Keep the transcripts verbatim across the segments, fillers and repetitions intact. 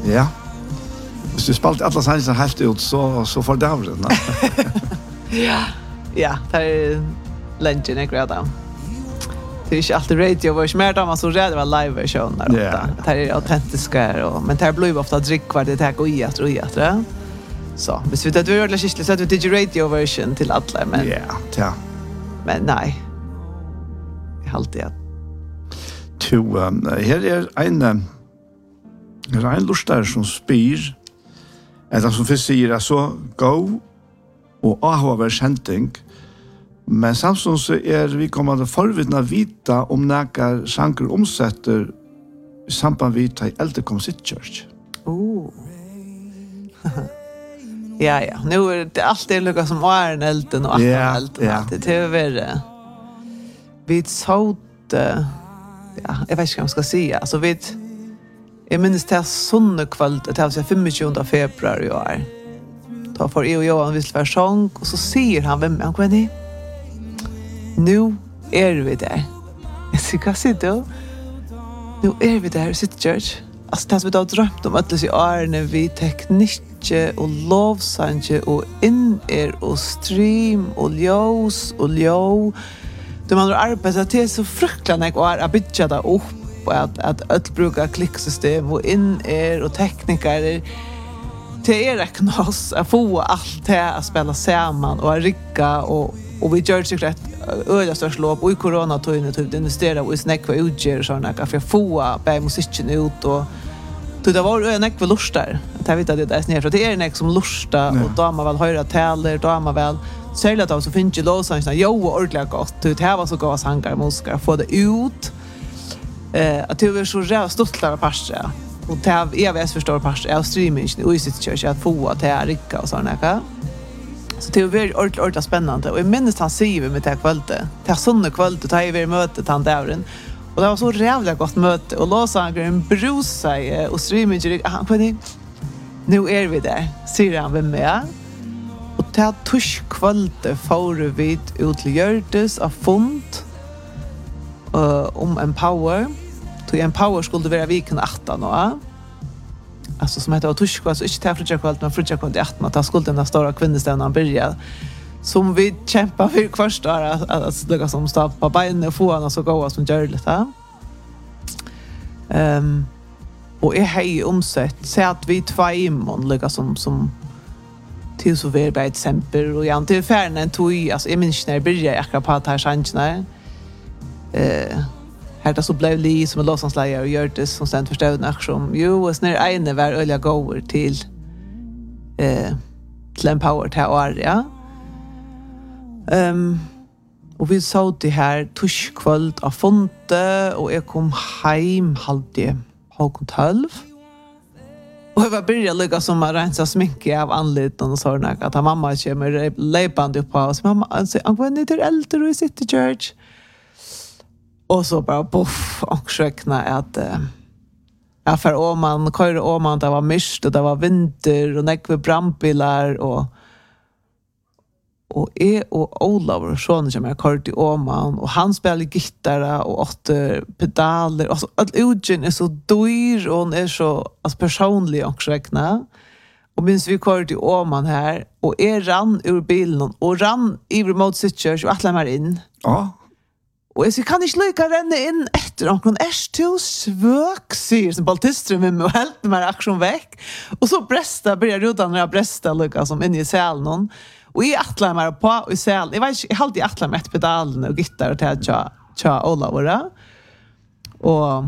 Ja. Hvis du spalt alla sannsyn helt ut, så, så får det av den. Ja, ja, det er lenge jeg greder. Det er ikke alltid radio, det er ikke mer da man så redd var live-versjoner. Ja. Det er autentiske, og, men det blir ofte drikkvar, det er å gi etter og gi etter. Så, hvis vi tar det ordentlig skikkelig, så er det ikke radio-version til alle, men... Ja, ja. Men nei, jeg har alltid at... To, um, her er en, um, her er en lustar som spyr, eller som først sier, altså, go og avhåver kjenting, men samtidig så er vi kommende forvidna vita om nækar sanger omsetter i samband vid til eldre kom sitt church. Oh. Ja, ja. Nu är det alltid lukka som är en elden och Ja, yeah, elden. ja. Det det är värre. Vi såg ja, jag vet inte vad man ska säga. Alltså vi jag minns det här sonnekvällt, det här tjugofemte februari i år. Då får jag och Johan vissla sång och så säger han vem han kommer ni. Nu är vi där. Jag säger, vad säger du? Nu är vi där i City Church. Alltså det som vi har drömt om att i årene vi teknikk og lovsanje og in-air og stream og ljós og ljó. Det man har arbeidet til så fruktelig og er bytja det opp og at, at alt bruker klikksystem og in-air og teknikere. Det er ikke noe å få alt det å spille sammen og å rigge og, og vi gjør sikkert et øyla størst lov og i koronatøyene til å investere og i snekva utgjør og sånn for å få bare musikken ut og så det var en ekve lustar. Det vet att det är snett. Det är en ek som lustar och då man väl höra taler, då man väl sälja då så finns ju låsarna jo och ordentligt gott. Det här var så goda sånger muskar få det ut. Eh att det var så jävla stoltare pastor. Och det har E V S förstår pastor av streaming i City Church att få att det är rika och såna där. Så det var väldigt ordentligt ordentligt spännande och jag minns han säger med det här kvällte. Det här sånne kvällte tar vi mötet han där. Och det var så jävla gott möte och låsangaren brusar och streamingen han kunde nu är vi där säger han vem med och ta tusch kvällte får vi ut till Gördes av fond uh, om Empower till Empower skulle vara viken arton då alltså som heter tusch kvällte så inte ta frutja kvällte men frutja kvällte arton att skulle den stora kvinnestävnan börja som vi kämpar för kvarstår att att lägga som stav på benen och få han så gå som gör det här. Ehm och är hej omsett så att vi två imon lägga som som till så ver by exempel och jag till färden en tog alltså jag minns när börjar jag akkurat på att här chanserna. Eh här det så blev li som en låtsanslägare och gör det som ständigt förstått när som jo och när ene var öliga går till eh till Empower till år ja. Um, og vi så det her tuskvöld av fonte og jeg kom heim halvdje halv tolv og jeg var byrja lykka som å rensa sminke av anliten og sånn at mamma kommer leipande upp på oss mamma sier, han var nytt eldre og i City Church og så bara boff og skrekna at uh, ja, for Åman, køyre Åman det var mist og det var vinter og nekve brandbilar og og jeg og Olav sånn som jeg kort i Åman og han spiller gitarra og åtte pedaler altså at utgjen er så dyr og han er så altså, personlig og skrekna og minns vi kort i Åman her og jeg rann ur bilen og rann i remote sitters og atler meg inn Ja. og jeg sier kan ikke lykke renne inn etter noen er til svøk sier som baltistrum med meg og helte meg aksjon vekk og så bresta börjar rutan når jeg bresta lykka som inne i salen och i atlar mig på och i sel jag vet jag alltid atlar med pedalen och gitarr och till tja tja Ola vara och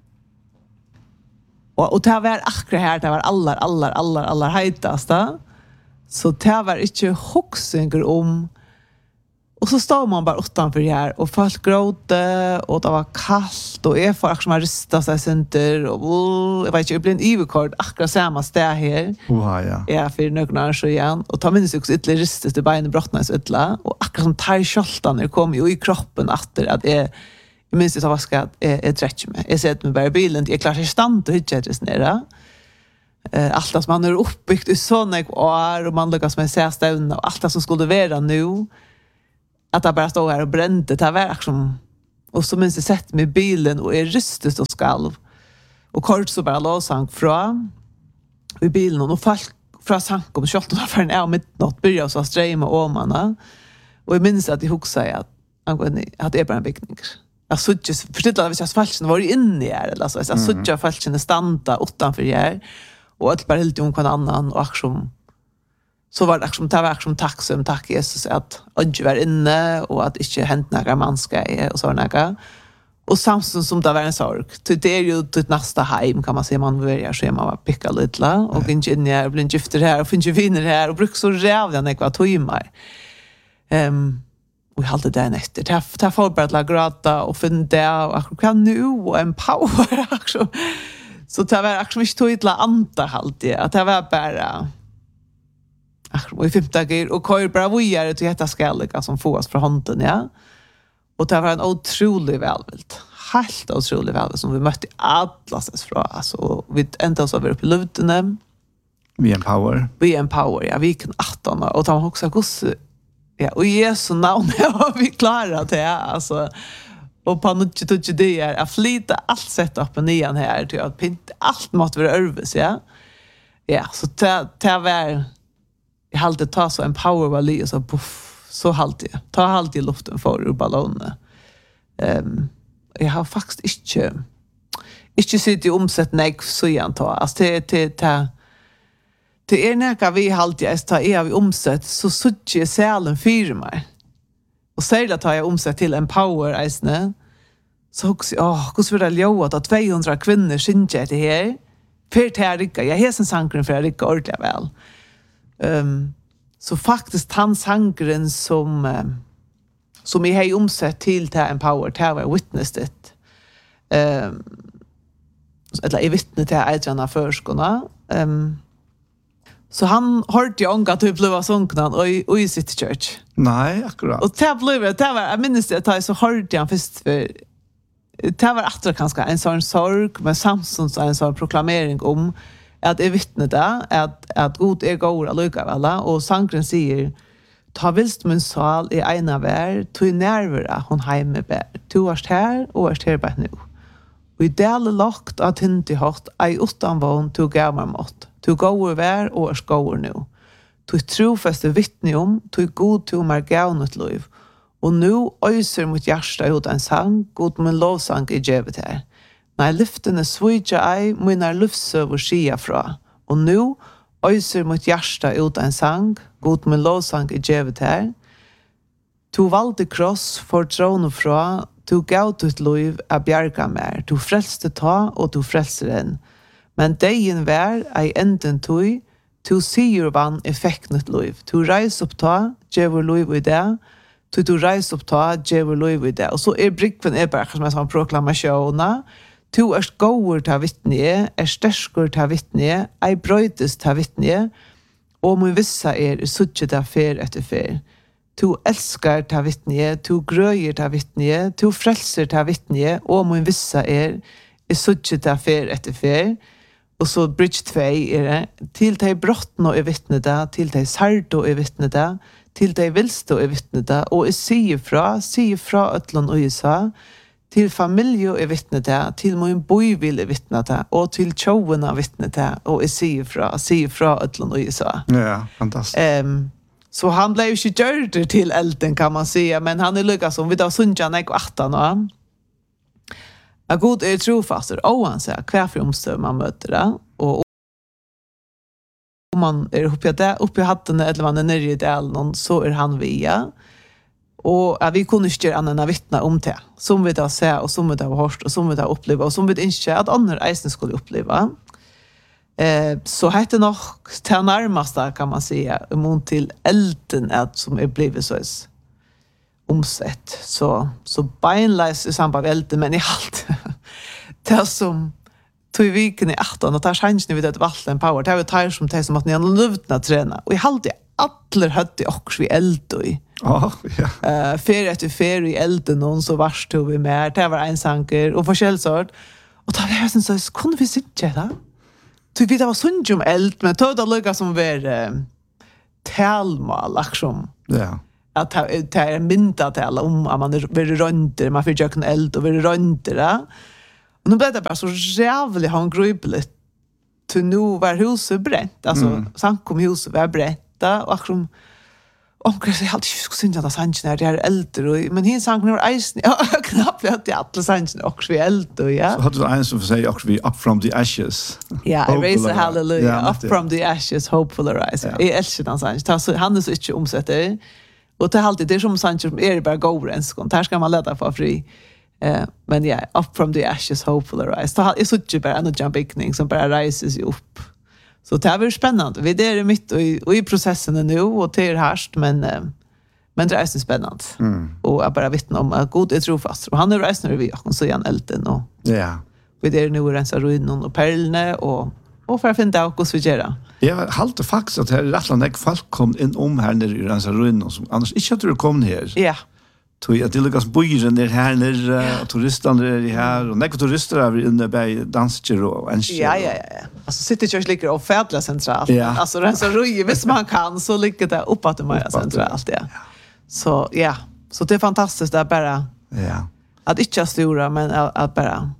och och det var akkurat här det var allar allar allar allar heitaste så det var inte huxingar om och så står man bara utanför här och folk gråter och det var kallt och jag får akkurat rista sig center och jag vet inte jag blev en ivekord akkurat samma städ här Oha, ja. ja för några år så igen och ta minns också ytterligare ristet till benen brottna så ytla och akkurat som tar skjoltan kom ju i kroppen efter att jag jag minns det var skatt är är tretch med jag ser med bara bilen jag klarar sig stand och hitcha det snära eh allt som man är uppbyggt i såna år och man lyckas med sig stävna och allt som skulle vara nu att jag bara stod här och brände det var liksom och så minns jag sett med bilen och är rystet och skalv och kort så bara låsang fra i bilen och folk från Sankom kört och för en är mitt något börjar så ströma om man och jag minns att det huxa att angående att det är bara en byggning. Jag såg just förstått att jag falschen var inne i är eller så jag såg jag falschen standa utanför här och att bara helt om annan och aktion så var det aktion ta aktion tack som tack Jesus att jag var inne och att inte hänt några manska och så några och samtidigt som det var en sorg det är ju ett nästa hem kan man säga man börjar så man var picka lite och inte in jag blir gifter här och finns ju viner här och bruk så rävla när jag timmar ehm och jag hade den efter ta ta för bara att gråta och fundera och kan nu och en power också så det var också mycket tog ett anta halt det att det var bara och i femte dagar och kör bara vi är det heter skälliga som får oss från handen ja och det var en otrolig välvilt helt otrolig välvilt som vi mötte atlasens från alltså vi ända så över på lutene vi empower vi empower ja vi kan arton och de också gus ja och Jesu namn har vi klarat det alltså och på något sätt det är att flyta allt sätt upp och nian här till att pynta allt måste vara örves ja ja så det det var jag hade ta så en power valley så puff så halt det. Ta halt i luften för ur ballonen. Ehm um, jag har faktiskt inte inte sett i omsätt näck så igen ta. Alltså det det det det är näka vi halt jag ta är vi omsätt så sucke sälen firmar. Och säger att jag omsätt till en power isne. Så också åh, hur skulle det låta att tvåhundra kvinnor synge det här? För tärika. Jag har sen sankren för det ordentligt väl. Ehm um, så faktiskt han sangren som um, som i har omsett till till empower till var witnessed it. Ehm um, eller i vittne till Adriana förskorna. Ehm um, så han hörde ju ångat typ blev sångna och i, och i City Church. Nej, akkurat. Och det blev det var jag minns det att så hörde han först för det var att kanske en sån sorg med Samson så en sån proklamering om att är vittne där att att god är god lukar alla och sankren säger ta vilst min sal i ena vär till nervera hon hemme bär du varst här och varst här bara nu och i del lagt att inte hört ei utan vån till gamar mot till går vär och varst går nu till trofaste vittne om till god till mar gaunet liv och nu öser mot hjärsta ut en sang god men lovsang i djevet här. Nei lyftene svøyja ei, munnar luftsøv og skia fra. Og nu, øyser mot hjärsta ut en sang, god med lovsang i djevet her. Tu valde kross for trån fra, tu gav ut liv a bjerga mer, tu frelste ta og tu frelser en. Men deien vær ei enden tui, tu sier vann effektnet liv. Tu reis opp ta, djever liv i det, tu tu reis opp ta, djever liv i det. Og så er brikven er bare som en sånn proklamasjona, tu erst gåur ta vittne, er sterskur ta vittne, ei brøytes ta vittne, og mun vissa er suttje ta fer etter fer. Tu elskar ta vittne, tu grøyer ta vittne, tu frelser ta vittne, og mun vissa er suttje ta fer etter fer. Og så bridge två er det, til de brottene er vittne da, til de sardo er vittne da, til de vilste er vittne da, og jeg sier fra, sier fra Øtland og Isa, til familie er vittne til, til min boivil er vittne til, og til tjoven er vittne til, og jeg sier fra, sier fra Øtland og Isa. Ja, fantastisk. Um, så han blev ju inte gjord till elden kan man säga, men han är lyckas som vi då sunjan och åtta nu. Ja, god är trofast och han säger kvar för omstör man möter det och om man är uppe där uppe i hatten eller man är nere i delen så är han via. Och ja, vi kunde inte göra andra vittna om det. Som vi då ser och som vi då har hört och som vi då upplever och som vi inte att andra eisen skulle uppleva. Eh, så heter nog till närmaste kan man säga emot till elden att som är blivit så omsett. Så, så beinleis i samband med elden, men i allt. Det som tog i viken i arton och tar chansen vid att valta en power. Det var tar som det som att ni har luvna träna. Och i allt alla hade också vi eld i. Ja, ja. Eh, ferie efter ferie i elden någon så vars tog vi med. Det var en sanker och forskjellsort. Och då var det så kunde vi sitta där. Så vi det var sånt om eld, men tog det lukka som var eh, talmål, liksom. Ja. Att det är en mynta tal om att man är väldigt rönder, man får göra en eld och väldigt rönder. Och nu blev det bara så jävligt handgripligt till nu var huset bränt. Alltså, mm. samkom huset var bränt. Och akkurat omkring sig alltid skulle synda att sanchen är det är äldre. Men hin sank nu var eisen. Ja, knappt att det alla sanchen också vi äldre. Ja. Så hade du en som säger också vi up from the ashes. Ja, I raise a hallelujah. Up from the ashes, hopeful arise. Jag älskar den sanchen. Han är så inte omsätter. Och det är alltid det som sanchen som är bara gårens. Här ska man leda för fri. Uh, men ja, yeah, up from the ashes, hopeful arise. Så är så inte bara en jumping som bara reiser sig upp. Så det är väl spännande. Vi är mitt och i, och i processen nu och det är härst, men, uh, men det är så spännande. Mm. Och jag bara vittnar om att God är trofast. Och han är reisande vid och så är han elden. Och yeah. Vi är nu och rensa ruinen och perlene och, och för att finna ut vad vi gör. Jag halte faktiskt att det är rätt och näck folk kom in om här nere i rensa ruinen som annars inte hade kommit här. Ja. Yeah. Tog att det lyckas bojren är här nere och turisterna är här och näka turister är inne på danser och en ja, ja, ja. Alltså City Church ligger och färdla centralt. Ja. Alltså den så röj, visst man kan så ligger det uppåt till mer centralt. Ja. Så ja, så det är fantastiskt där bara ja. Att inte stora men att, att bara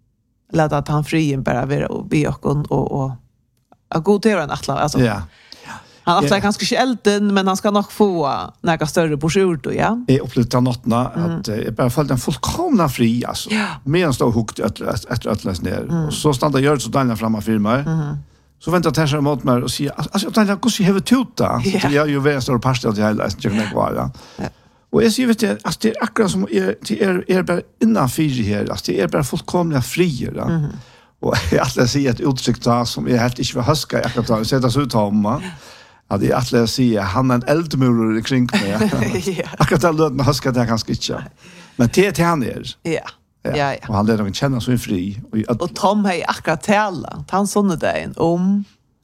låta att han frien bara vara och be och och och att gå till en attla alltså. Ja. Han har kanske inte elden, men han ska nog få några större portioner då, ja. Jag upplevde nattna att jag bara följde en fullkomna fri, alltså. Ja. Medan stod hukt efter att läsa ner. Mm. Och så stannade jag så Daniel framma för mig. Mm. Så väntade jag till mot mig och säger, alltså Daniel, hur ska jag ha tuta? Så jag är ju väl en stor pastor till hela, jag kan inte vara. Och jag säger, vet du, alltså det är akkurat som er, er, er bara innanför här, alltså det är bara fullkomliga frier. Mm. Och jag säger ett uttryck då, som jag helt inte vill höska, jag kan ta och sätta sig ut av mig. Ja, det är att jag säger, han är en eldmuror kring mig. Ja. Akkurat det lödna höska det kanske inte. Men det är till han är. Ja. Ja, ja. Och han lär nog känna sig fri. Och, och Tom har akkurat talat, han sånne dagen om,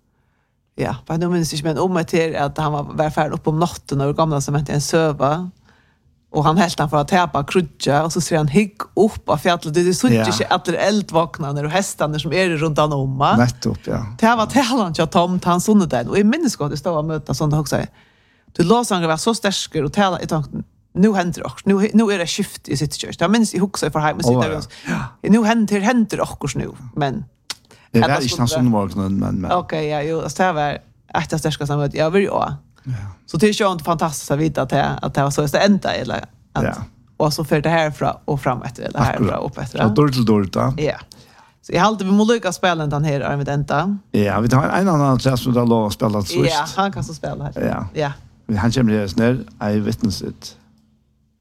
ja, vad nu minns inte, men om att, att han var, var färdig upp om natten och gamla som hette en söva. Och han helt han för att täpa krudja och så ser han higg upp av fjället. Det är så inte ja. Att det är eldvaknande och hästarna som är runt om. Nettopp, ja. Det var talan till Tom till hans sonne där. Och i minnesgått det stod att möta sånt också. Du låsanger var så stärskare och tala i tanken. Nu händer det också. Nu, nu är det skift i sitt kyrk. Jag minns i huxa för hem. Oh, ja. Ja. Nu händer det händer också nu. Men det är inte hans sonnemorgon. Men, men. Okej, okay, ja. Jo, det var ett av stärska som mötte. Jag vill ju ja. Så det är ju inte fantastiskt att veta att det, att det var så att det ända eller att, ja. Och så för det här fra, och framåt eller här fra upp efter. Så dåligt till dåligt då. Ja. Så jag hade vi måste lyckas spela den här är med denta. Ja, vi tar en annan klass som då lov att spela så. Ja, han kan så spela här. Ja. Ja. Han kommer ner, I witness it.